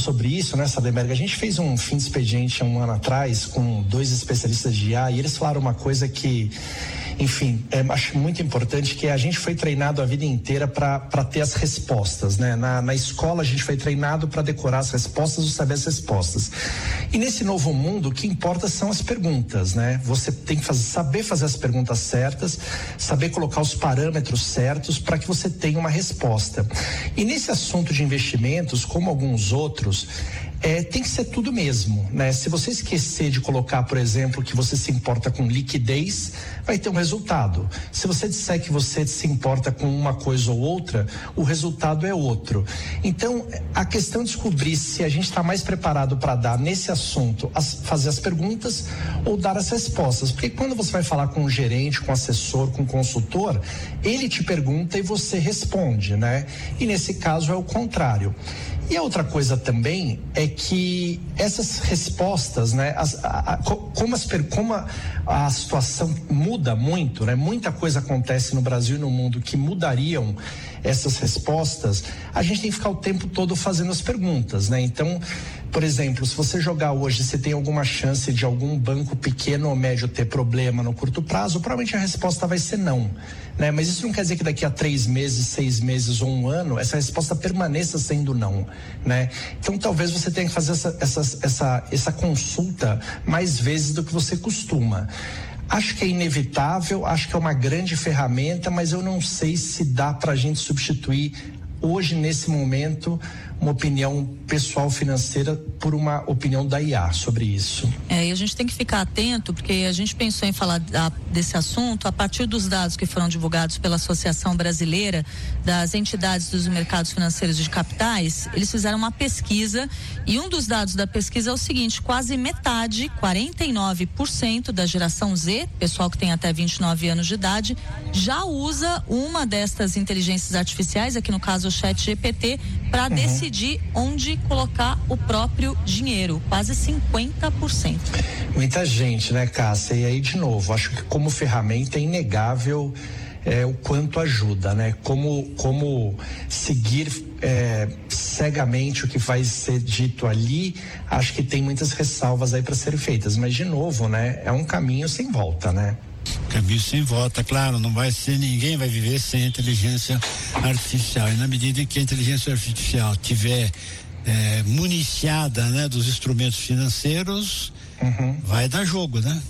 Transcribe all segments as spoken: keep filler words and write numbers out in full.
sobre isso, né, Salemberg? A gente fez um fim de expediente há um ano atrás com dois especialistas de I A e eles falaram uma coisa que, enfim, é, acho muito importante, que a gente foi treinado a vida inteira para ter as respostas, né? Na, na escola a gente foi treinado para decorar as respostas ou saber as respostas. E nesse novo mundo, o que importa são as perguntas, né? Você tem que fazer, saber fazer as perguntas certas, saber colocar os parâmetros certos para que você tenha uma resposta. E nesse assunto de investimentos, como alguns outros, É, tem que ser tudo mesmo, né? Se você esquecer de colocar, por exemplo, que você se importa com liquidez, vai ter um resultado. Se você disser que você se importa com uma coisa ou outra, o resultado é outro. Então, a questão é descobrir se a gente está mais preparado para dar nesse assunto, as, fazer as perguntas ou dar as respostas. Porque quando você vai falar com um gerente, com um assessor, com um consultor, ele te pergunta e você responde, né? E nesse caso é o contrário. E a outra coisa também é que essas respostas, né, as, a, a, como, as, como a, a situação muda muito, né, muita coisa acontece no Brasil e no mundo que mudariam essas respostas, a gente tem que ficar o tempo todo fazendo as perguntas, né? Então, por exemplo, se você jogar hoje, se tem alguma chance de algum banco pequeno ou médio ter problema no curto prazo, provavelmente a resposta vai ser não, né? Mas isso não quer dizer que daqui a três meses, seis meses ou um ano, essa resposta permaneça sendo não, né? Então, talvez você tenha que fazer essa, essa, essa, essa consulta mais vezes do que você costuma. Acho que é inevitável, acho que é uma grande ferramenta, mas eu não sei se dá para a gente substituir hoje, nesse momento, uma opinião pessoal financeira por uma opinião da I A sobre isso. É, e a gente tem que ficar atento, porque a gente pensou em falar da, desse assunto a partir dos dados que foram divulgados pela Associação Brasileira das Entidades dos Mercados Financeiros de Capitais. Eles fizeram uma pesquisa e um dos dados da pesquisa é o seguinte: quase metade, quarenta e nove por cento da geração Z, pessoal que tem até vinte e nove anos de idade, já usa uma destas inteligências artificiais, aqui no caso o Chat G P T, para uhum. decidir onde colocar o próprio dinheiro, quase cinquenta por cento. Muita gente, né, Cássia? E aí, de novo, acho que como ferramenta é inegável é, o quanto ajuda, né? Como, como seguir é, cegamente o que vai ser dito ali, acho que tem muitas ressalvas aí para serem feitas, mas de novo, né, é um caminho sem volta, né? Caminho sem volta, claro, não vai ser, ninguém vai viver sem inteligência artificial. E na medida em que a inteligência artificial tiver é, municiada, né, dos instrumentos financeiros, uhum. vai dar jogo, né?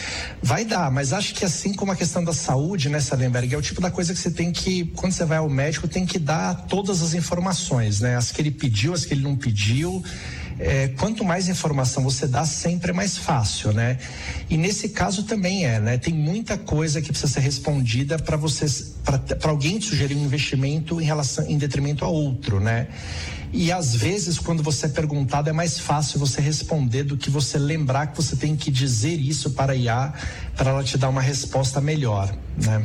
Vai dar, mas acho que assim como a questão da saúde, né, Salemberg, é o tipo da coisa que você tem que, quando você vai ao médico, tem que dar todas as informações, né? As que ele pediu, as que ele não pediu. É, quanto mais informação você dá, sempre é mais fácil, né? E nesse caso também é, né? Tem muita coisa que precisa ser respondida para vocês, para alguém te sugerir um investimento em relação, em detrimento a outro, né? E às vezes, quando você é perguntado, é mais fácil você responder do que você lembrar que você tem que dizer isso para a I A, para ela te dar uma resposta melhor, né?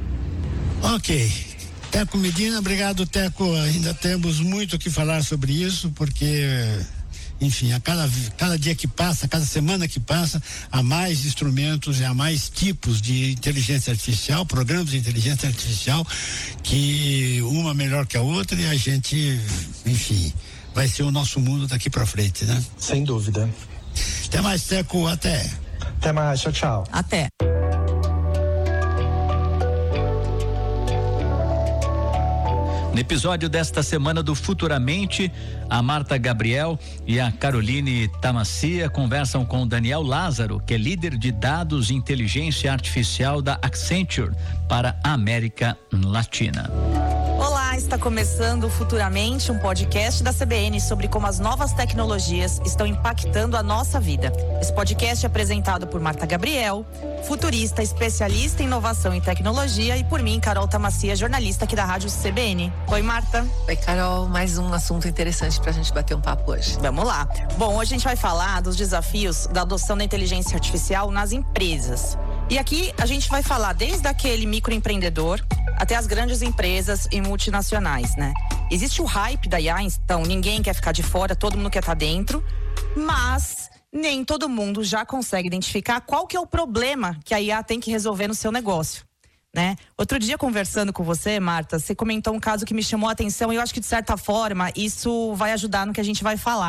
Ok. Teco Medina, obrigado, Teco. Ainda temos muito o que falar sobre isso, porque, enfim, a cada, cada dia que passa, cada semana que passa, há mais instrumentos e há mais tipos de inteligência artificial, programas de inteligência artificial, que uma melhor que a outra, e a gente, enfim, vai ser o nosso mundo daqui para frente, né? Sem dúvida. Até mais, Teco, até. Até mais, tchau, tchau. Até. No episódio desta semana do Futuramente, a Marta Gabriel e a Caroline Tamassia conversam com o Daniel Lázaro, que é líder de dados e inteligência artificial da Accenture para a América Latina. Olá, está começando Futuramente, um podcast da C B N sobre como as novas tecnologias estão impactando a nossa vida. Esse podcast é apresentado por Marta Gabriel, futurista, especialista em inovação e tecnologia, e por mim, Carol Tamassia, jornalista aqui da Rádio C B N. Oi, Marta. Oi, Carol. Mais um assunto interessante pra gente bater um papo hoje. Vamos lá. Bom, hoje a gente vai falar dos desafios da adoção da inteligência artificial nas empresas. E aqui a gente vai falar desde aquele microempreendedor até as grandes empresas e multinacionais, né? Existe o hype da I A, então ninguém quer ficar de fora, todo mundo quer estar dentro, mas nem todo mundo já consegue identificar qual que é o problema que a I A tem que resolver no seu negócio, né? Outro dia, conversando com você, Marta, você comentou um caso que me chamou a atenção e eu acho que, de certa forma, isso vai ajudar no que a gente vai falar.